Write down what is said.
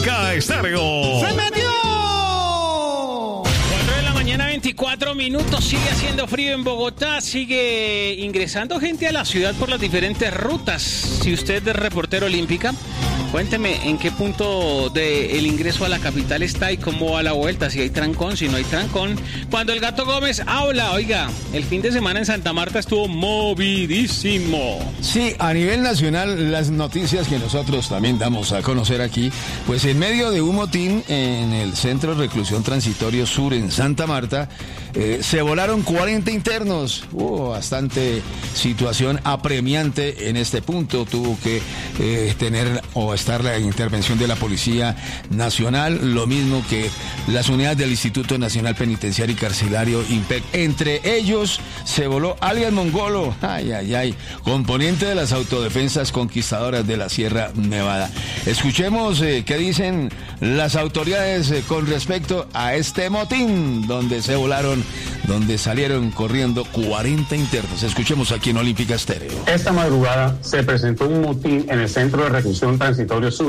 Estéreo. ¡Se metió! 4 minutos, sigue haciendo frío en Bogotá, sigue ingresando gente a la ciudad por las diferentes rutas. Si usted es reportero olímpica, cuénteme en qué punto del ingreso a la capital está y cómo va la vuelta, si hay trancón, si no hay trancón. Cuando el Gato Gómez habla, oiga, el fin de semana en Santa Marta estuvo movidísimo. Sí, a nivel nacional, las noticias que nosotros también damos a conocer aquí, pues en medio de un motín en el Centro de Reclusión Transitorio Sur en Santa Marta, se volaron 40 internos. Hubo bastante situación apremiante en este punto. Tuvo que tener o estar la intervención de la Policía Nacional, lo mismo que las unidades del Instituto Nacional Penitenciario y Carcelario INPEC. Entre ellos se voló alias Mongolo, componente de las autodefensas conquistadoras de la Sierra Nevada. Escuchemos qué dicen las autoridades con respecto a este motín donde se volaron, donde salieron corriendo 40 internos. Escuchemos aquí en Olímpica Estéreo. Esta madrugada se presentó un motín en el Centro de Reclusión Transitorio Sur,